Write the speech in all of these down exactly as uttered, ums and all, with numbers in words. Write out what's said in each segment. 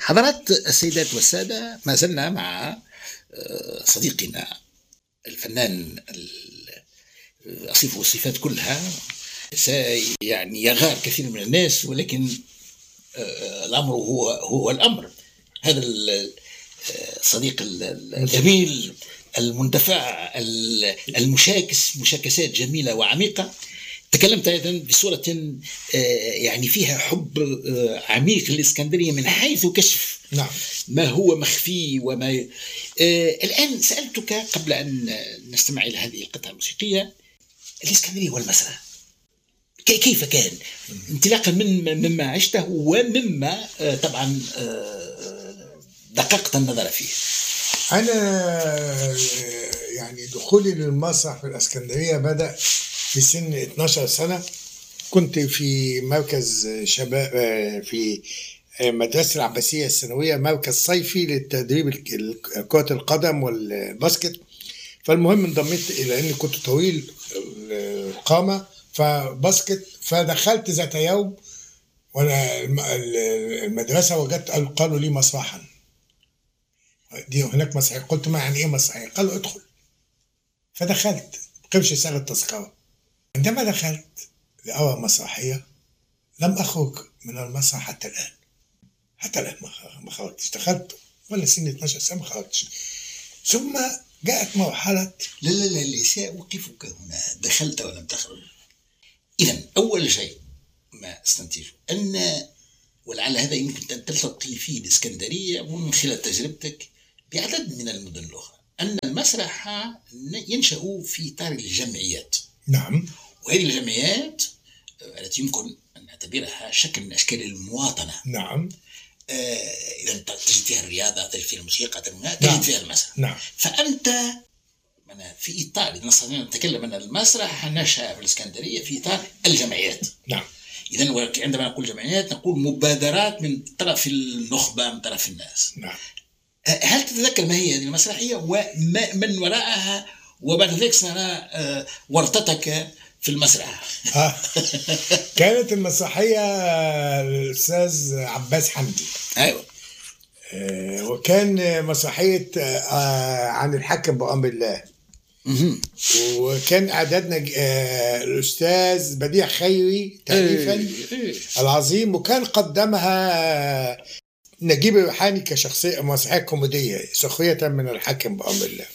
حضرات السيدات والسادة، ما زلنا مع صديقنا الفنان أصفه الصفات كلها، يعني يغار كثير من الناس، ولكن الأمر هو هو الأمر. هذا الصديق الجميل المندفع المشاكس مشاكسات جميلة وعميقة. تكلمت أيضا بصورة يعني فيها حب عميق للإسكندرية من حيث كشف نعم. ما هو مخفي وما ي... الآن سألتك قبل أن نستمع إلى هذه القطعة الموسيقية، الإسكندرية والمسرح كيف كان انطلاقا من مما عشته ومما طبعا دققت النظر فيه؟ أنا يعني دخولي للمسرح في الإسكندرية بدأ في سن اثناشر سنة. كنت في مركز شباب في مدرسة العباسية الثانوية، مركز صيفي للتدريب كرة القدم والباسكت. فالمهم انضميت إلى أني كنت طويل القامة فباسكت، فدخلت ذات يوم وأنا المدرسة وجدت قالوا لي مسرحا، دي هناك مسرحية. قلت ما يعني إيه مسرحية؟ قالوا ادخل. فدخلت بقرش سعر التذكرة. عندما دخلت لأول مسرحية لم أخرج من المسرح حتى الآن، حتى الآن ما خرجتش. دخلت ولا سنة اثناشر سنة ما خرجتش. ثم جاءت مرحلة لا لا لا لا سأوقفك هنا، دخلت ولم تخرج. إذن أول شيء ما استنتجه أن، ولعل هذا يمكن أن تلتقي فيه الإسكندرية من خلال تجربتك بعدد من المدن الأخرى، أن المسرح ينشأ في إطار الجمعيات. نعم. وهذه الجمعيات التي يمكن أن نعتبرها شكل من أشكال المواطنة. نعم. آه إذا تجد فيها الرياضة، تجد فيها الموسيقى، تجد نعم. فيها المسرح. نعم. فأنت في إطار، نستطيع أن نتكلم أن المسرح نشأ في الإسكندرية في إطار الجمعيات. نعم. إذن عندما نقول جمعيات نقول مبادرات من طرف النخبة، من طرف الناس. نعم. هل تتذكر ما هي هذه المسرحية ومن وراءها؟ وبعد ذلك سنرى ورطتك في المسرح. آه. كانت المسرحية الأستاذ عباس حمدي. أيوة. آه وكان مسرحية آه عن الحكم بأمر الله. وكان أعدادنا آه الأستاذ بديع خيري تأليفا العظيم، وكان قدمها نجيب الريحاني كشخصية مسرحية كوميدية سخرية من الحكم بأمر الله.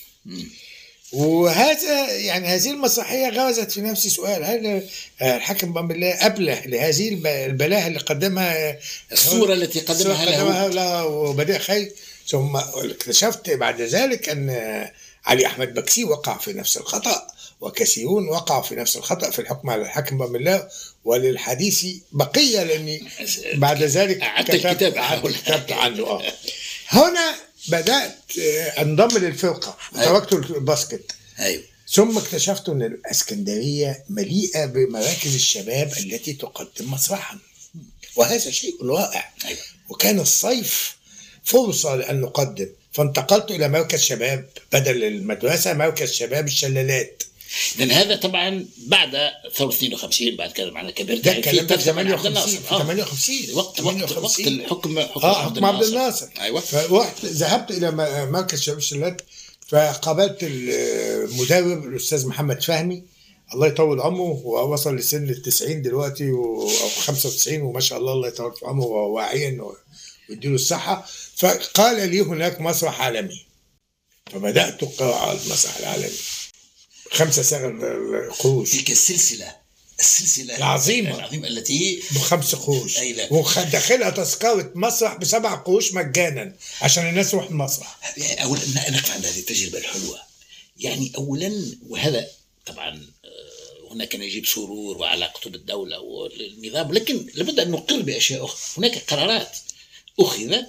وهذا يعني هذه المسرحية غرزت في نفسي سؤال: هل الحكم بأمر الله أبله لهذه البلاهة اللي قدمها، الصورة التي قدمها, قدمها له وبديع خير؟ ثم اكتشفت بعد ذلك أن علي أحمد بكسي وقع في نفس الخطأ، وكثيرون وقعوا في نفس الخطأ في الحكم على الحكم بأمر الله. وللحديث بقية لأني بعد ذلك كتبت عنه. هنا بدأت انضم للفرقة وتركت الباسكت. أيوة. ثم اكتشفت أن الإسكندرية مليئة بمراكز الشباب التي تقدم مسرحا، وهذا شيء رائع. أيوة. وكان الصيف فرصة لأن نقدم، فانتقلت إلى مركز شباب بدل المدرسة، مركز شباب الشلالات. لأن هذا طبعا بعد ثورة اثنين وخمسين، بعد كذا معنا كبير ده كلام في ثمانية وخمسين في ثمانية وخمسين وقت وقت وقت الحكم حكم آه عبد, عبد الناصر. أيوة. فرحت ذهبت إلى مركز شباب الشلالات، فقابلت المدرب الأستاذ محمد فهمي الله يطول عمره، ووصل لسن التسعين دلوقتي أو خمسة وتسعين، وما شاء الله الله يطول في عمره وواعيا ويديله الصحة. فقال لي هناك مسرح عالمي، فبدأت قراءة المسرح العالمي خمسة سنة قروش. تلك السلسلة السلسلة العظيمة العظيمة التي بخمس قروش، وداخلها تذكرة مسرح بسبع قروش مجانا عشان الناس تروح المسرح. أولا نقف عند هذه التجربة الحلوة. يعني أولا، وهذا طبعا هناك نجيب سرور وعلاقته بالدولة والنظام، لكن لابد أن نقر بأشياء أخرى. هناك قرارات أخذت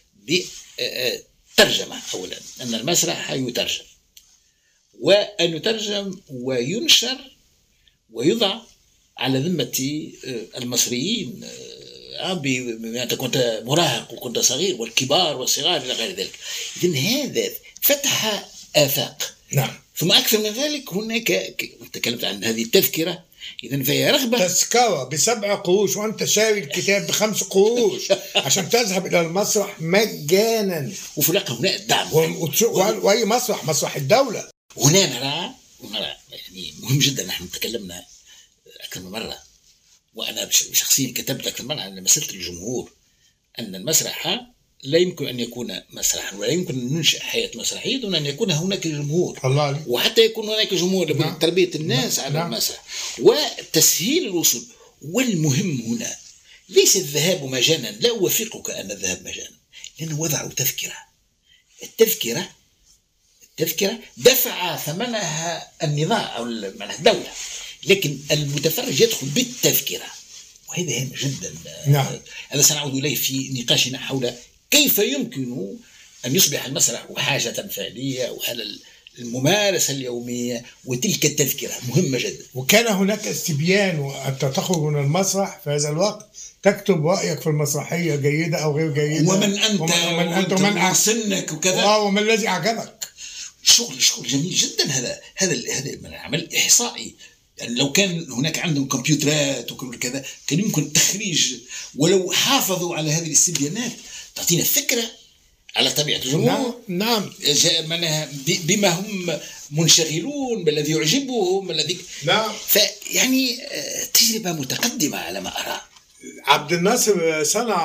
بترجمة. أولا أن المسرح يترجم، وأن يترجم وينشر ويضع على ذمة المصريين. أنت كنت مراهق وكنت صغير، والكبار والصغار إلى غير ذلك. إذن هذا فتح آفاق. نعم. ثم أكثر من ذلك هناك، تكلمت عن هذه التذكرة، إذا فهي رغبة. تذكرة بسبع قروش وأنت شاري الكتاب بخمس قروش عشان تذهب إلى المسرح مجانا. وفي الواقع هنا الدعم، وأي مسرح مسرح الدولة. هنا نرى ونرى يعني مهم جدا. نحن تكلمنا أكثر من مرة، وأنا شخصيا كتبت أكثر من مرة عن مسألة الجمهور، أن المسرح لا يمكن أن يكون مسرحا، ولا يمكن أن ننشئ حياة مسرحية دون أن يكون هناك جمهور. الله عليك. وحتى يكون هناك جمهور نعم. لتربية الناس نعم. على نعم. المسرح وتسهيل الوصول. والمهم هنا ليس الذهاب مجانا، لا أوافقك أن الذهاب مجانا، لأنه وضعوا تذكرة. التذكرة التذكرة دفع ثمنها النظام أو الدولة، لكن المتفرج يدخل بالتذكرة، وهذا هام جدا. نعم. هذا سنعود إليه في نقاشنا حول كيف يمكن أن يصبح المسرح حاجة فعلية، وهذا الممارسة اليومية، وتلك التذكرة مهمة جدا. وكان هناك استبيان، وأنت تخرج من المسرح في هذا الوقت تكتب رأيك في المسرحية جيدة أو غير جيدة، ومن أنت ومن أنت ومن سنك وكذا، وما الذي أعجبك. شغل شغل جميل جدا. هذا هذا هذا من عمل إحصائي. يعني لو كان هناك عندهم كمبيوترات وكل كذا كان يمكن تخريج، ولو حافظوا على هذه الاستبيانات تعطينا فكرة على طبيعة الجمهور. نعم. نعم. بما هم منشغلون، بالذي يعجبهم، الذي نعم. فيعني تجربة متقدمة على ما أرى. عبد الناصر صنع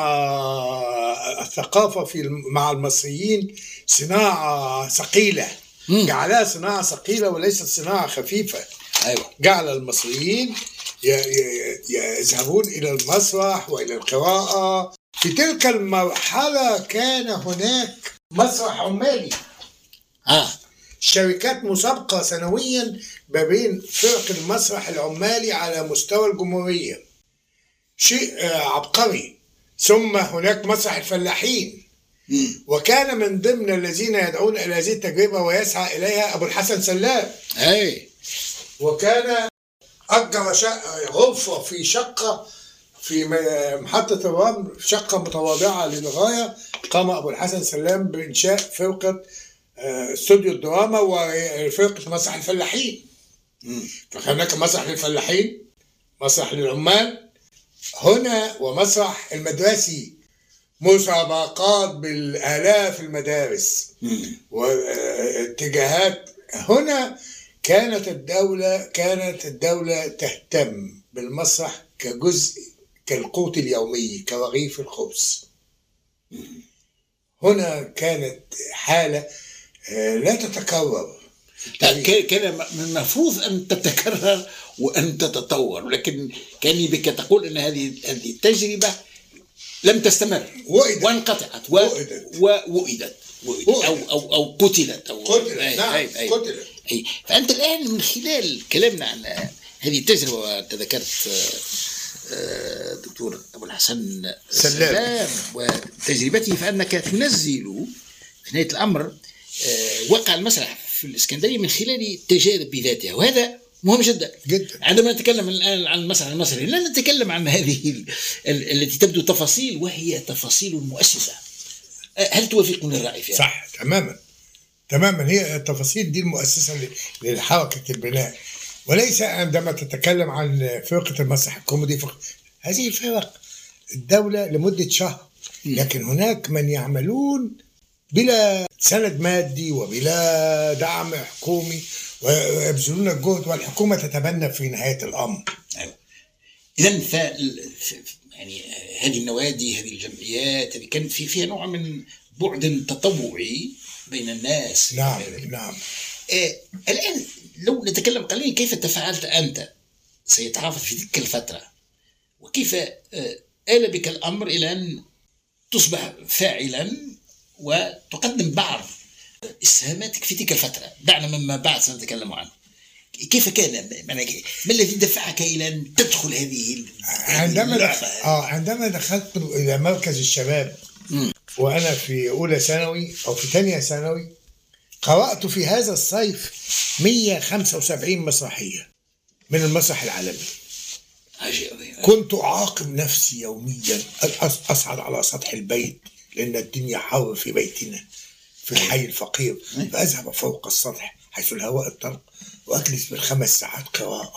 الثقافة في مع المصريين صناعة ثقيلة، جعلها صناعة ثقيلة وليست صناعة خفيفة. أيوة. جعل المصريين يذهبون إلى المسرح وإلى القراءة. في تلك المرحلة كان هناك مسرح عمالي، آه. شركات مسابقة سنويا ما بين فرق المسرح العمالي على مستوى الجمهورية، شيء عبقري. ثم هناك مسرح الفلاحين، وكان من ضمن الذين يدعون إلى هذه التجربة ويسعى إليها أبو الحسن سلام. أي. وكان أجر غرفة في شقة في محطة الرمل، شقة متواضعة للغاية. قام أبو الحسن سلام بإنشاء فرقة استوديو الدراما وفرقة مسرح الفلاحين. فكان هناك مسرح للفلاحين، مسرح للعمال هنا، ومسرح المدرسي، مسابقات بالآلاف المدارس واتجاهات. هنا كانت الدولة كانت الدولة تهتم بالمسرح كجزء كالقوت اليومي، كرغيف الخبز. هنا كانت حالة لا تتكرر. كان من المفروض أن تتكرر وأن تتطور، لكن كان بك تقول أن هذه هذه التجربة لم تستمر وانقطعت ووئدت أو أو أو قتلت أو قتلت. نعم. أي أي. قتلت. أي. فأنت الآن من خلال كلامنا عن هذه التجربة، وتذكرت دكتور أبو الحسن سلام وتجربته، فأنك تنزل في نهاية الأمر وقع المسرح في الإسكندرية من خلال التجارب بذاتها، وهذا مهم جدا جدا. عندما نتكلم الآن عن المسرح المصري لا نتكلم عن هذه التي تبدو تفاصيل، وهي تفاصيل مؤسسة. هل توافقني الرأي فيها؟ صح تماما تماما. هي التفاصيل دي المؤسسة لحركة البناء، وليس عندما تتكلم عن فرقة المسرح الكوميدي فقط. هذه الفرق الدولة لمدة شهر، لكن هناك من يعملون بلا سند مادي وبلا دعم حكومي ويبذلون الجهد، والحكومة تتبنى في نهاية الأمر. أيوة. إذن ف يعني هذه النوادي، هذه الجمعيات، هذه كان في فيها نوع من بعد تطوعي بين الناس. نعم نعم. آه الآن لو نتكلم قليلا، كيف تفاعلت أنت سيد حافظ في تلك الفترة، وكيف آه آل بك الأمر إلى أن تصبح فاعلا وتقدم بعض إسهاماتك في تلك الفترة؟ دعنا مما بعد سنتكلم عنه. كيف كان، ما الذي دفعك إلى أن تدخل هذه عندما دخل... آه عندما دخلت إلى مركز الشباب م. وأنا في أولى ثانوي أو في ثانية ثانوي، قرأت في هذا الصيف مئة وخمسة وسبعين مسرحية من المسرح العالمي. عجيب. كنت أعاقب نفسي يوميا، أصعد على سطح البيت لأن الدنيا حر في بيتنا في الحي الفقير، فأذهب فوق السطح حيث الهواء الطلق وأجلس بالخمس ساعات قراءة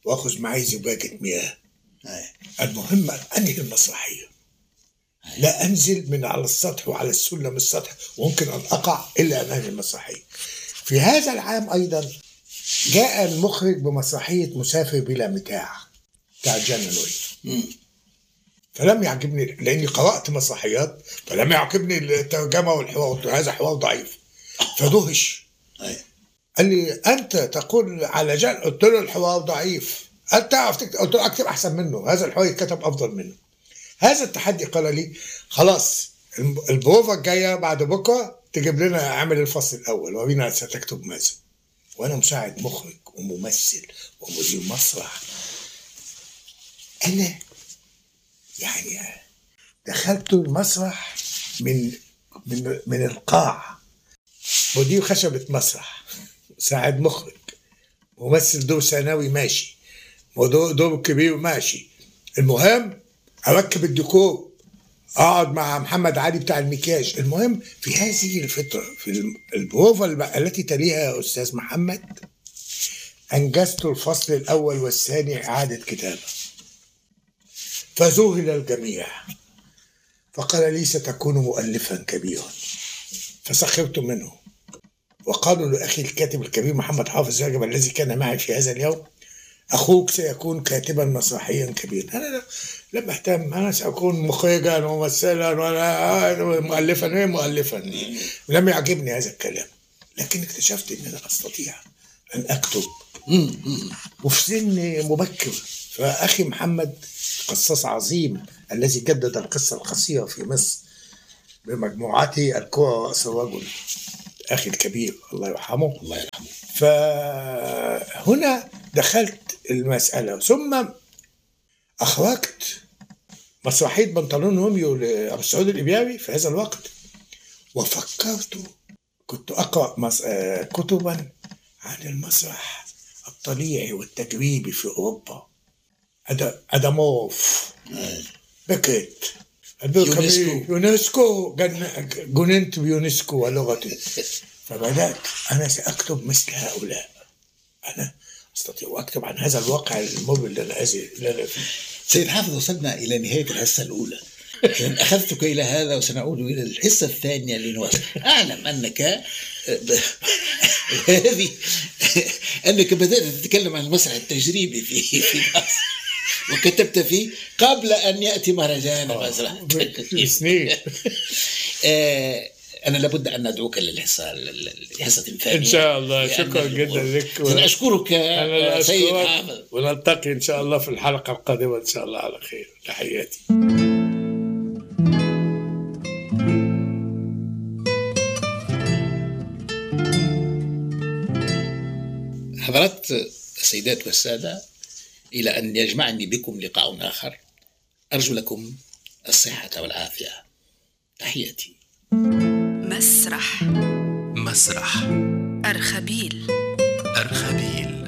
واخذ معي زجاجة مياه. أي. المهم أن أنهي المسرحية. أي. لا أنزل من على السطح وعلى السلم السطح وممكن أن أقع إلا أن أنهي المسرحية. في هذا العام أيضا جاء المخرج بمسرحية مسافر بلا متاع بتاع جان نوي، فلم يعجبني لأني قرأت مسرحيات، فلم يعجبني الترجمة والحوار، هذا حوار ضعيف، فدهش. قال لي أنت تقول على جان، قلت له الحوار ضعيف، أنت تعرف تكتب؟ قلت له أكتب أحسن منه، هذا الحوار يتكتب أفضل منه. هذا التحدي قال لي خلاص البروفة الجاية بعد بكرة تجيب لنا عامل الفصل الأول ورينا ستكتب ماذا. وأنا مساعد مخرج وممثل ومدير مسرح، أنا يعني دخلت المسرح من من من القاع، مدير خشبة مسرح، مساعد مخرج، ممثل دور ثانوي ماشي، ودور دور كبير ماشي، المهم أركب الديكور، أقعد مع محمد علي بتاع المكياج. المهم في هذه الفترة في البروفا التي تليها يا أستاذ محمد أنجزت الفصل الأول والثاني إعادة كتابة، فذهل الجميع، فقال لي ستكون مؤلفا كبيرا، فسخرت منه. وقالوا لأخي الكاتب الكبير محمد حافظ يعجب الذي كان معي في هذا اليوم أخوك سيكون كاتبا مسرحيا كبيرا. أنا لم أهتم، أنا سأكون مخرجا وممثلا ولا مؤلفا ايه مؤلفا. لم يعجبني هذا الكلام، لكن اكتشفت أن أنا أستطيع أن أكتب وفي سن مبكر. فأخي محمد قصاص عظيم الذي جدد القصة القصيرة في مصر بمجموعته الكرة ورأس الرجل، أخي الكبير الله يرحمه. الله يرحمه. فهنا دخلت المسألة، ثم أخرجت مسرحية بنطلون روميو لأبو السعود الإبياري في هذا الوقت، وفكرت كنت أقرأ مس... كتبا عن المسرح الطليعي والتجريبي في أوروبا، أد... أداموف، بيكيت، يونسكو يونسكو جننت بيونسكو ولغته. فبدأت أنا سأكتب مثل هؤلاء، أنا أستطيع أكتب عن هذا الواقع المر اللي أنا أزل فيه. سيد حافظ، وصلنا إلى نهاية الحصة الأولى، أخذتك إلى هذا وسنعود إلى الحصة الثانية لنواصل. أعلم أنك هذه أنك بدأت تتكلم عن المسرح التجريبي في في مصر، وكتبت فيه قبل أن يأتي مهرجان مسرح سنين. أنا لابد أن ندعوك للحصة الحصة الثانية إن شاء الله. شكرا جدا لك، أنا أشكرك أنا سيد حافظ، ونلتقي إن شاء الله في الحلقة القادمة إن شاء الله على خير. تحياتي. حضرات السيدات والسادة، إلى أن يجمعني بكم لقاء آخر، أرجو لكم الصحة والعافية. تحياتي. مسرح مسرح أرخبيل أرخبيل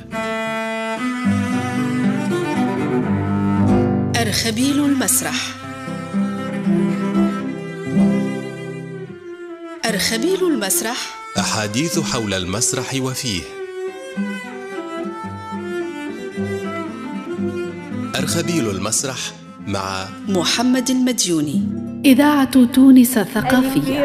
أرخبيل المسرح. أرخبيل المسرح، أحاديث حول المسرح وفيه. أرخبيل المسرح مع محمد المديوني. إذاعة تونس الثقافية.